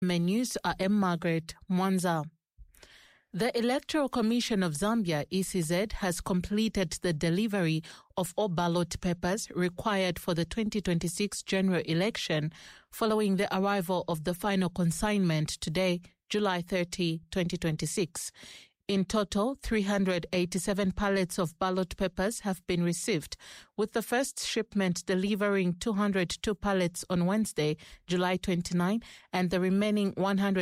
News are M. Margaret Mwanza. The Electoral Commission of Zambia, ECZ, has completed the delivery of all ballot papers required for the 2026 general election following the arrival of the final consignment today, July 30, 2026. In total, 387 pallets of ballot papers have been received, with the first shipment delivering 202 pallets on Wednesday, July 29, and the remaining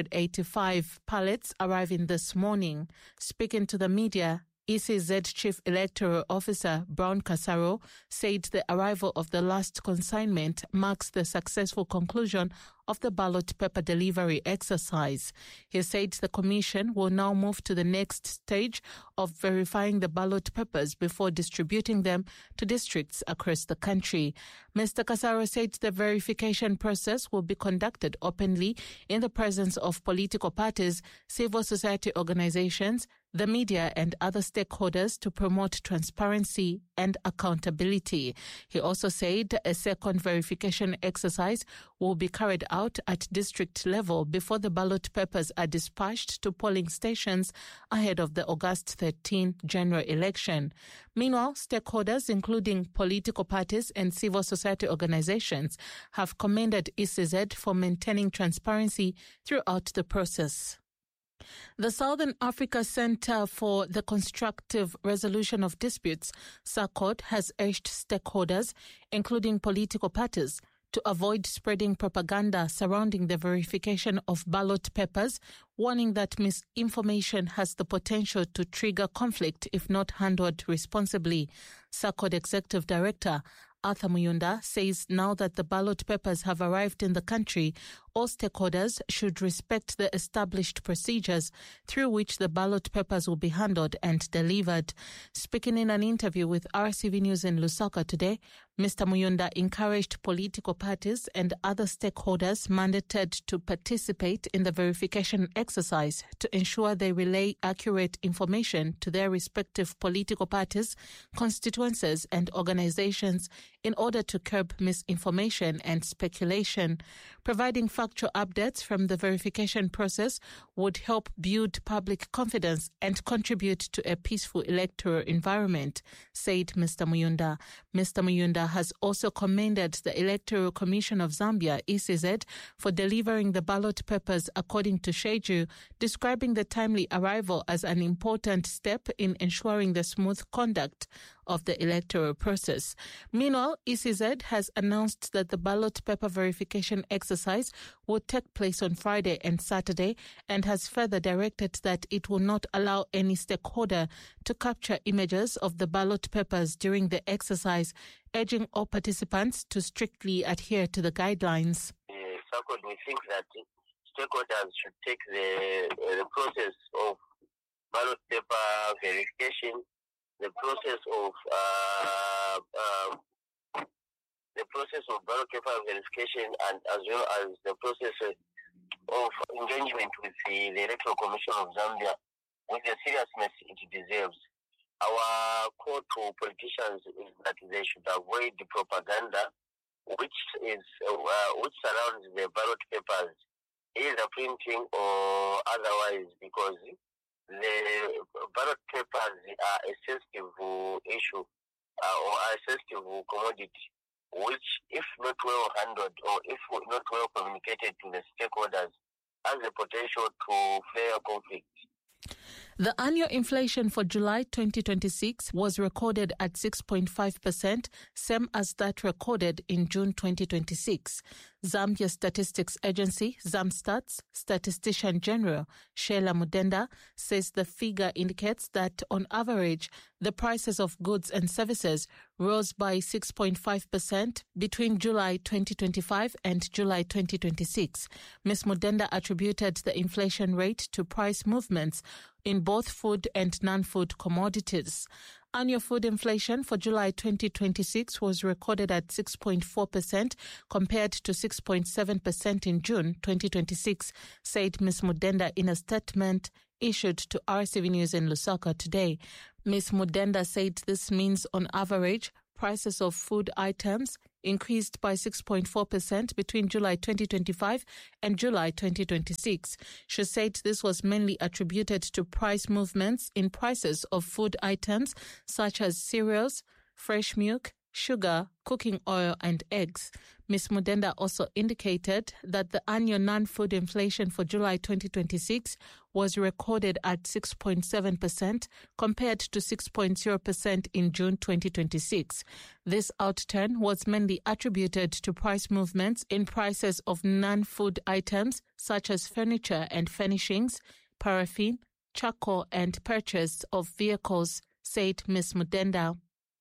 185 pallets arriving this morning. Speaking to the media, ECZ Chief Electoral Officer Brown Kasaro said the arrival of the last consignment marks the successful conclusion of the ballot paper delivery exercise. He said the Commission will now move to the next stage of verifying the ballot papers before distributing them to districts across the country. Mr. Kasaro said the verification process will be conducted openly in the presence of political parties, civil society organizations, the media and other stakeholders to promote transparency and accountability. He also said a second verification exercise will be carried out at district level before the ballot papers are dispatched to polling stations ahead of the August 13 general election. Meanwhile, stakeholders, including political parties and civil society organizations, have commended ECZ for maintaining transparency throughout the process. The Southern Africa Centre for the Constructive Resolution of Disputes, SACOD, has urged stakeholders, including political parties, to avoid spreading propaganda surrounding the verification of ballot papers, warning that misinformation has the potential to trigger conflict if not handled responsibly. SACOD Executive Director Arthur Muyunda says now that the ballot papers have arrived in the country, all stakeholders should respect the established procedures through which the ballot papers will be handled and delivered. Speaking in an interview with RCV News in Lusaka today, Mr. Muyunda encouraged political parties and other stakeholders mandated to participate in the verification exercise to ensure they relay accurate information to their respective political parties, constituencies and organizations in order to curb misinformation and speculation. Providing factual updates from the verification process would help build public confidence and contribute to a peaceful electoral environment, said Mr. Muyunda. Mr. Muyunda has also commended the Electoral Commission of Zambia, ECZ, for delivering the ballot papers according to schedule, describing the timely arrival as an important step in ensuring the smooth conduct of the electoral process. Meanwhile, ECZ has announced that the ballot paper verification exercise will take place on Friday and Saturday and has further directed that it will not allow any stakeholder to capture images of the ballot papers during the exercise, urging all participants to strictly adhere to the guidelines. SACOD, we think that stakeholders should take the process of ballot paper verification, the process of ballot paper verification, and as well as the process of engagement with the Electoral Commission of Zambia with the seriousness it deserves. Our call to politicians is that they should avoid the propaganda which surrounds the ballot papers, either printing or otherwise, because the ballot papers are a sensitive issue or a sensitive commodity, which, if not well handled or if not well communicated to the stakeholders, has the potential to flare conflict. The annual inflation for July 2026 was recorded at 6.5%, same as that recorded in June 2026. Zambia Statistics Agency, ZAMSTATS, Statistician General Sheila Mudenda says the figure indicates that on average, the prices of goods and services rose by 6.5% between July 2025 and July 2026. Ms. Mudenda attributed the inflation rate to price movements in both food and non-food commodities. Annual food inflation for July 2026 was recorded at 6.4% compared to 6.7% in June 2026, said Ms. Mudenda in a statement issued to RCV News in Lusaka today. Ms. Mudenda said this means on average, prices of food items, increased by 6.4% between July 2025 and July 2026. She said this was mainly attributed to price movements in prices of food items such as cereals, fresh milk, sugar, cooking oil and eggs. Ms. Mudenda also indicated that the annual non-food inflation for July 2026 was recorded at 6.7% compared to 6.0% in June 2026. This outturn was mainly attributed to price movements in prices of non-food items such as furniture and furnishings, paraffin, charcoal and purchase of vehicles, said Ms. Mudenda.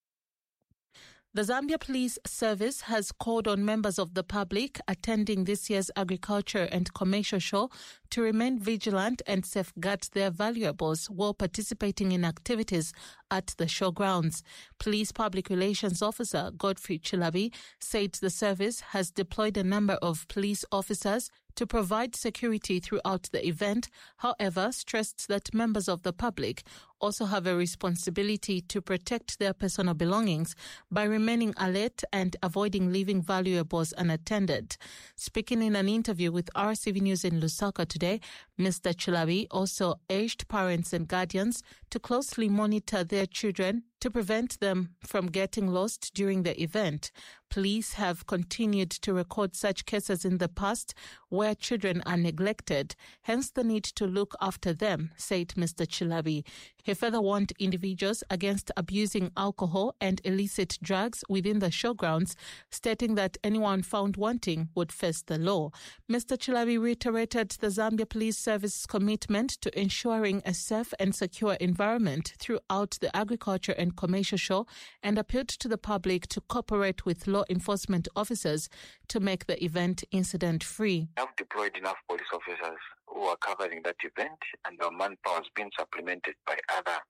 The Zambia Police Service has called on members of the public attending this year's Agriculture and Commercial Show to remain vigilant and safeguard their valuables while participating in activities at the showgrounds. Police Public Relations Officer Godfrey Chilabi said the service has deployed a number of police officers to provide security throughout the event, however, stressed that members of the public also have a responsibility to protect their personal belongings by remaining alert and avoiding leaving valuables unattended. Speaking in an interview with RCV News in Lusaka today, Mr. Chilabi also urged parents and guardians to closely monitor their children to prevent them from getting lost during the event. Police have continued to record such cases in the past where children are neglected, hence the need to look after them, said Mr. Chilabi. He further warned individuals against abusing alcohol and illicit drugs within the showgrounds, stating that anyone found wanting would face the law. Mr. Chilabi reiterated the Zambia Police Service's commitment to ensuring a safe and secure environment throughout the Agriculture and Commercial Show and appealed to the public to cooperate with law enforcement officers to make the event incident-free. We have deployed enough police officers who are covering that event, and our manpower has been supplemented by other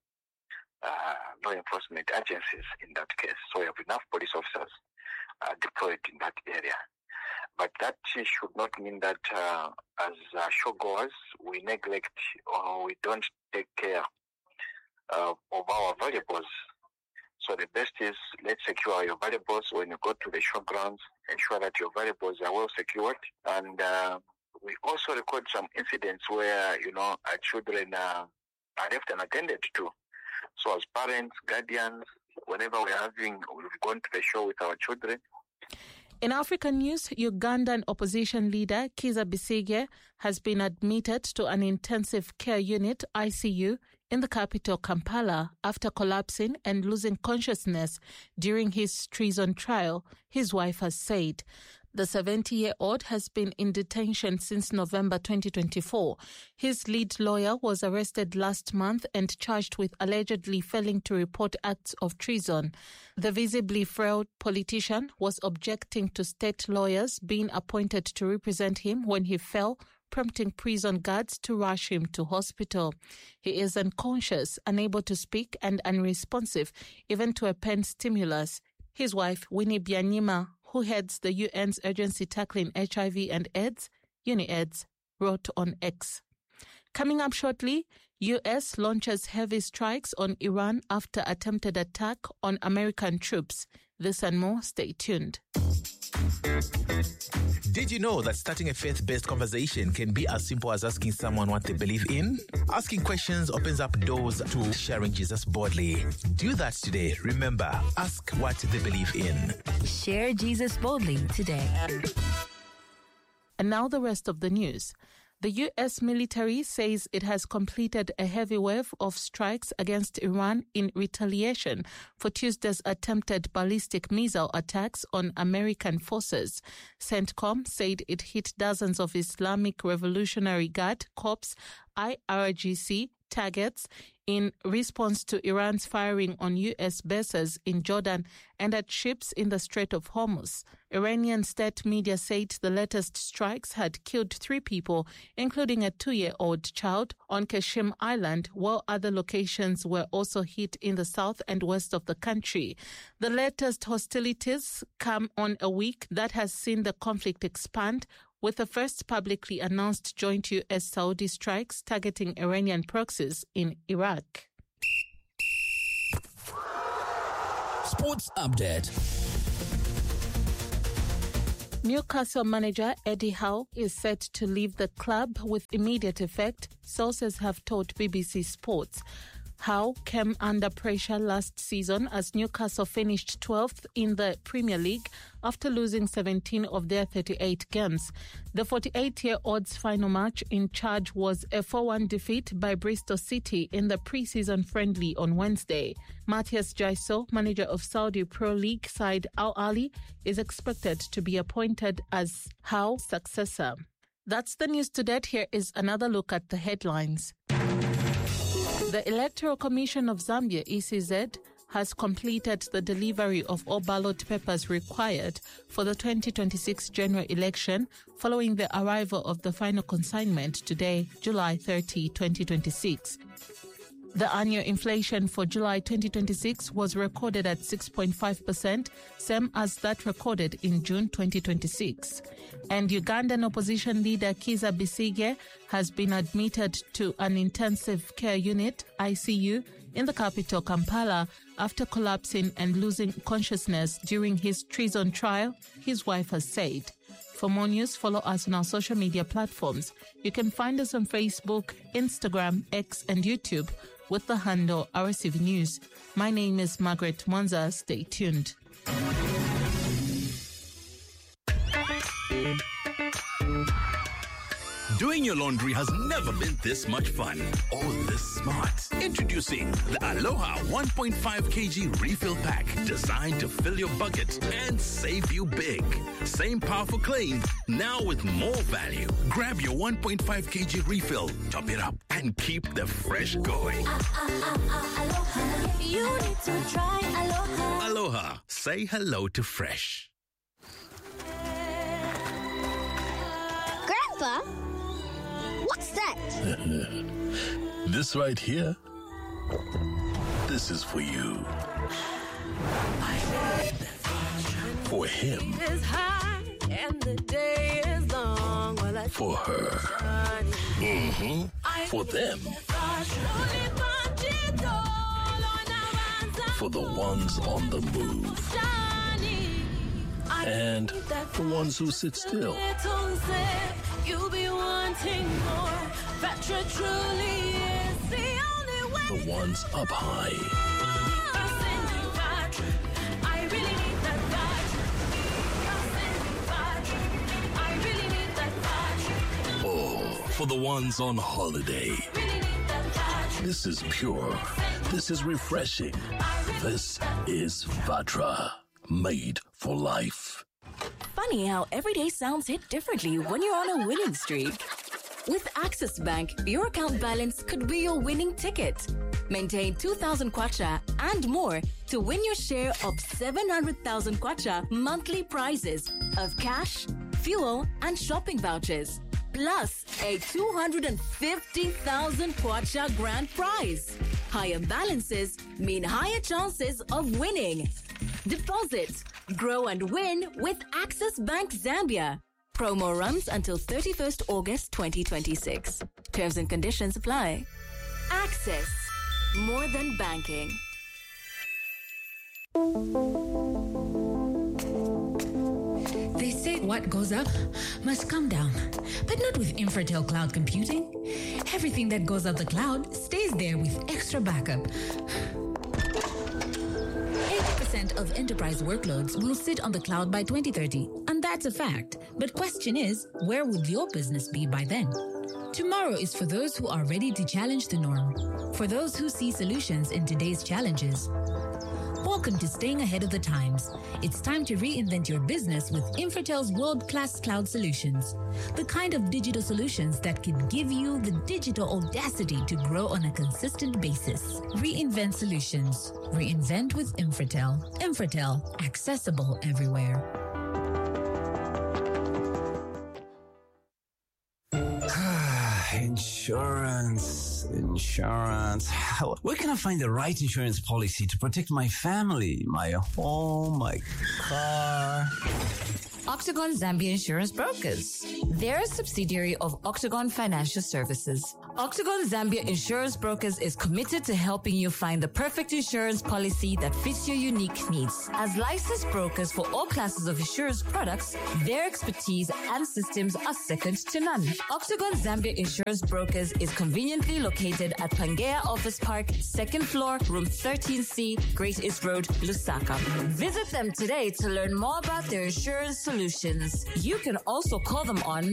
law enforcement agencies in that case. So we have enough police officers deployed in that area. But that should not mean that as showgoers, we neglect or we don't take care of our valuables. So the best is, let's secure your valuables when you go to the showgrounds. Ensure that your valuables are well secured. And we also record some incidents where, our children are left unattended to. So as parents, guardians, whenever we've gone to the show with our children. In African news, Ugandan opposition leader Kizza Besigye has been admitted to an intensive care unit, ICU, in the capital Kampala after collapsing and losing consciousness during his treason trial, his wife has said. The 70-year-old has been in detention since November 2024. His lead lawyer was arrested last month and charged with allegedly failing to report acts of treason. The visibly frail politician was objecting to state lawyers being appointed to represent him when he fell, prompting prison guards to rush him to hospital. He is unconscious, unable to speak, and unresponsive, even to a pen stimulus. His wife, Winnie Byanyima, who heads the UN's agency tackling HIV and AIDS, UNAIDS, wrote on X. Coming up shortly, U.S. launches heavy strikes on Iran after attempted attack on American troops. This and more, stay tuned. Did you know that starting a faith-based conversation can be as simple as asking someone what they believe in? Asking questions opens up doors to sharing Jesus boldly. Do that today. Remember, ask what they believe in. Share Jesus boldly today. And now the rest of the news. The U.S. military says it has completed a heavy wave of strikes against Iran in retaliation for Tuesday's attempted ballistic missile attacks on American forces. CENTCOM said it hit dozens of Islamic Revolutionary Guard Corps IRGC targets in response to Iran's firing on U.S. bases in Jordan and at ships in the Strait of Hormuz. Iranian state media said the latest strikes had killed 3 people, including a 2-year-old child, on Qashem Island, while other locations were also hit in the south and west of the country. The latest hostilities come on a week that has seen the conflict expand, with the first publicly announced joint U.S.-Saudi strikes targeting Iranian proxies in Iraq. Sports Update. Newcastle manager Eddie Howe is set to leave the club with immediate effect, sources have told BBC Sports. Howe came under pressure last season as Newcastle finished 12th in the Premier League after losing 17 of their 38 games. The 48-year-old's final match in charge was a 4-1 defeat by Bristol City in the pre-season friendly on Wednesday. Matthias Jaiso, manager of Saudi Pro League side Al Ahly, is expected to be appointed as Howe's successor. That's the news to date. Here is another look at the headlines. The Electoral Commission of Zambia, ECZ, has completed the delivery of all ballot papers required for the 2026 general election following the arrival of the final consignment today, July 30, 2026. The annual inflation for July 2026 was recorded at 6.5%, same as that recorded in June 2026. And Ugandan opposition leader Kizza Besigye has been admitted to an intensive care unit, ICU, in the capital, Kampala, after collapsing and losing consciousness during his treason trial, his wife has said. For more news, follow us on our social media platforms. You can find us on Facebook, Instagram, X, and YouTube with the handle RCV News. My name is Margaret Mwanza. Stay tuned. Doing your laundry has never been this much fun or this smart. Introducing the Aloha 1.5 kg refill pack, designed to fill your bucket and save you big. Same powerful clean, now with more value. Grab your 1.5 kg refill, top it up, and keep the fresh going. Aloha. You need to try Aloha. Aloha. Say hello to fresh. Grandpa? What's that? This right here, this is for you. For him. For her. For them. For the ones on the move. And the ones who sit still. You'll be wanting more. Vatra truly is the only way. The ones up high. I really need that Vatra. I really need that Vatra. Oh, for the ones on holiday. Really need that Vatra. This is pure. This is refreshing. This is Vatra. Made for life. Funny how every day sounds hit differently when you're on a winning streak. With Access Bank, your account balance could be your winning ticket. Maintain 2,000 kwacha and more to win your share of 700,000 kwacha monthly prizes of cash, fuel, and shopping vouchers. Plus a 250,000 kwacha grand prize. Higher balances mean higher chances of winning. Deposit, grow and win with Access Bank Zambia. Promo runs until 31st August 2026. Terms and conditions apply. Access. More than banking. They say what goes up must come down, but not with Infratel Cloud Computing. Everything that goes up the cloud stays there with extra backup. 80% of enterprise workloads will sit on the cloud by 2030, and that's a fact. But question is, where would your business be by then? Tomorrow is for those who are ready to challenge the norm, for those who see solutions in today's challenges. Welcome to Staying Ahead of the Times. It's time to reinvent your business with Infratel's world-class cloud solutions. The kind of digital solutions that can give you the digital audacity to grow on a consistent basis. Reinvent solutions. Reinvent with Infratel. Infratel. Accessible everywhere. Insurance. Where can I find the right insurance policy to protect my family, my home, my car? Octagon Zambia Insurance Brokers. They're a subsidiary of Octagon Financial Services, Octagon Zambia Insurance Brokers is committed to helping you find the perfect insurance policy that fits your unique needs. As licensed brokers for all classes of insurance products, their expertise and systems are second to none. Octagon Zambia Insurance Brokers is conveniently located at Pangea Office Park, 2nd floor, room 13C, Great East Road, Lusaka. Visit them today to learn more about their insurance solutions. You can also call them on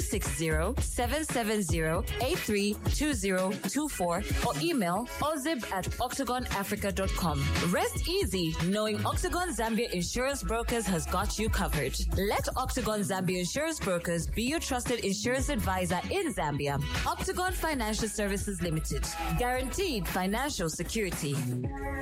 260-770-832024 or email ozib@octagonafrica.com. Rest easy knowing Octagon Zambia Insurance Brokers has got you covered. Let Octagon Zambia Insurance Brokers be your trusted insurance advisor in Zambia. Octagon Financial Services Limited. Guaranteed financial security.